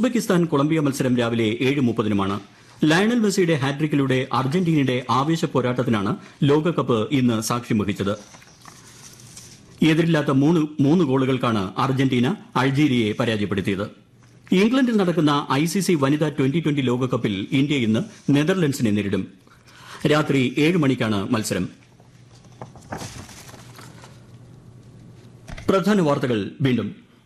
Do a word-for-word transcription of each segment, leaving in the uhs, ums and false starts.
Uzbekistan Colombia മത്സരം രാവിലെ ഏഴ് മുപ്പതിനുമാണ്. ലയണൽ മെസ്സിയുടെ ഹാട്രിക്കിലൂടെ അർജന്റീനയുടെ ആവേശ പോരാട്ടത്തിനാണ് ലോകകപ്പ് ഇന്ന് സാക്ഷ്യം വഹിച്ചത്. എതിരില്ലാത്ത മൂന്ന് മൂന്ന് ഗോളുകൾക്കാണ് അർജന്റീന അൾജീരിയയെ പരാജയപ്പെടുത്തിയത്. ഇംഗ്ലണ്ടിൽ നടക്കുന്ന ഐ സി സി വനിതാ ട്വന്റി ട്വന്റി ലോകകപ്പിൽ ഇന്ത്യ ഇന്ന് നെതർലൻഡ്സിനെ നേരിടും. രാത്രി ഏഴ് മണിക്കാണ് മത്സരം. പ്രധാന വാർത്തകൾ വീണ്ടും.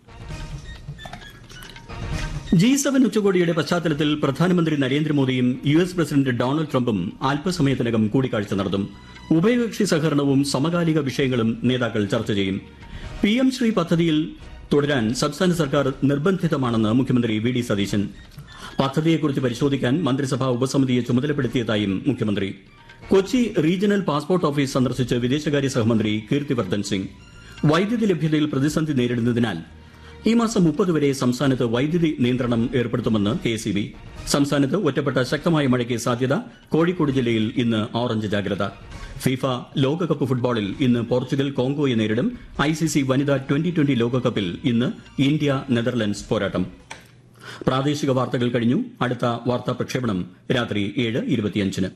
ജി സെവൻ ഉച്ചകോടിയുടെ പശ്ചാത്തലത്തിൽ പ്രധാനമന്ത്രി നരേന്ദ്രമോദിയും യു എസ് പ്രസിഡന്റ് ഡൊണാൾഡ് ട്രംപും അല്പസമയത്തിനകം കൂടിക്കാഴ്ച നടത്തും. ഉഭയകക്ഷി സഹകരണവും സമകാലിക വിഷയങ്ങളും നേതാക്കൾ ചർച്ച ചെയ്യും. പി എം ശ്രീ പദ്ധതിയിൽ തുടരാൻ സംസ്ഥാന സർക്കാർ നിർബന്ധിതമാണെന്ന് മുഖ്യമന്ത്രി വി ഡി സതീശൻ. പദ്ധതിയെക്കുറിച്ച് പരിശോധിക്കാൻ മന്ത്രിസഭാ ഉപസമിതിയെ ചുമതലപ്പെടുത്തിയതായും മുഖ്യമന്ത്രി. കൊച്ചി റീജിയണൽ പാസ്പോർട്ട് ഓഫീസ് സന്ദർശിച്ച് വിദേശകാര്യ സഹമന്ത്രി കീർത്തിവർദ്ധൻ സിംഗ്. വൈദ്യുതി ലഭ്യതയിൽ പ്രതിസന്ധി നേരിടുന്നതിനാൽ ഈ മാസം മുപ്പത് വരെ സംസ്ഥാനത്ത് വൈദ്യുതി നിയന്ത്രണം ഏർപ്പെടുത്തുമെന്ന് കെ എസ് ഇ ബി. സംസ്ഥാനത്ത് ഒറ്റപ്പെട്ട ശക്തമായ മഴയ്ക്ക് സാധ്യത. കോഴിക്കോട് ജില്ലയിൽ ഇന്ന് ഓറഞ്ച് ജാഗ്രത. ഫിഫ ലോകകപ്പ് ഫുട്ബോളിൽ ഇന്ന് പോർച്ചുഗൽ കോങ്കോയെ നേരിടും. ഐ സി സി വനിതാ ട്വന്റി ട്വന്റി ലോകകപ്പിൽ ഇന്ന് ഇന്ത്യ നെതർലൻഡ്സ് പോരാട്ടം. പ്രാദേശിക വാർത്തകൾ കഴിഞ്ഞു. അടുത്ത വാർത്താ പ്രക്ഷേപണം രാത്രി ഏഴ് ഇരുപത്തിയഞ്ചിന്.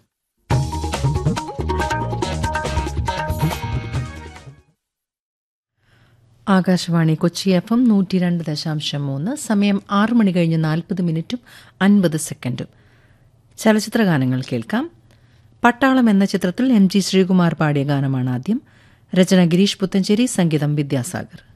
ആകാശവാണി കൊച്ചി എഫ് എം നൂറ്റി രണ്ട് ദശാംശം മൂന്ന്. സമയം ആറ് മണി കഴിഞ്ഞ് നാൽപ്പത് മിനിറ്റും അൻപത് സെക്കൻഡും. ചലച്ചിത്ര ഗാനങ്ങൾ കേൾക്കാം. പട്ടാളം എന്ന ചിത്രത്തിൽ എം ജി ശ്രീകുമാർ പാടിയ ഗാനമാണ് ആദ്യം. രചന ഗിരീഷ് പുത്തഞ്ചേരി, സംഗീതം വിദ്യാസാഗർ.